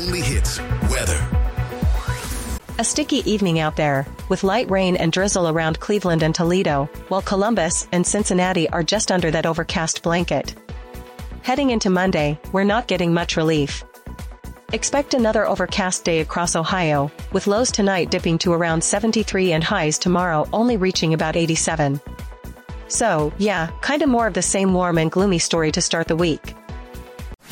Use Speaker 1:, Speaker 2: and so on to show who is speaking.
Speaker 1: only hits weather.
Speaker 2: A sticky evening out there, with light rain and drizzle around Cleveland and Toledo, while Columbus and Cincinnati are just under that overcast blanket. Heading into Monday, we're not getting much relief. Expect another overcast day across Ohio, with lows tonight dipping to around 73 and highs tomorrow only reaching about 87. So, yeah, kinda more of the same warm and gloomy story to start the week.